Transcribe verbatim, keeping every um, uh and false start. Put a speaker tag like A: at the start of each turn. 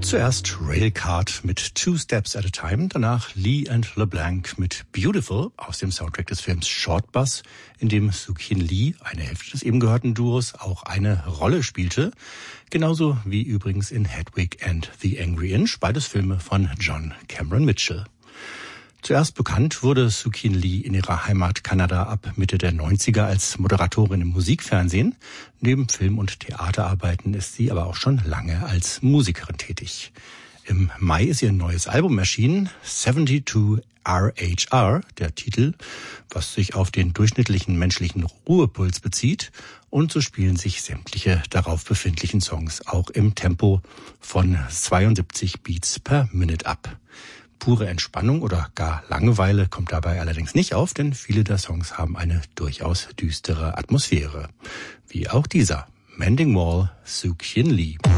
A: Zuerst Railcard mit Two Steps at a Time, danach Lee and LeBlanc mit Beautiful aus dem Soundtrack des Films Short Bus, in dem Soo-Khin Lee, eine Hälfte des eben gehörten Duos, auch eine Rolle spielte. Genauso wie übrigens in Hedwig and the Angry Inch, beides Filme von John Cameron Mitchell. Zuerst bekannt wurde Soo-Khin Lee in ihrer Heimat Kanada ab Mitte der neunziger als Moderatorin im Musikfernsehen. Neben Film- und Theaterarbeiten ist sie aber auch schon lange als Musikerin tätig. Im Mai ist ihr neues Album erschienen, zweiundsiebzig R H R, der Titel, was sich auf den durchschnittlichen menschlichen Ruhepuls bezieht. Und so spielen sich sämtliche darauf befindlichen Songs auch im Tempo von zweiundsiebzig Beats per Minute ab. Pure Entspannung oder gar Langeweile kommt dabei allerdings nicht auf, denn viele der Songs haben eine durchaus düstere Atmosphäre. Wie auch dieser, Mending Wall, Soo-Khin Lee.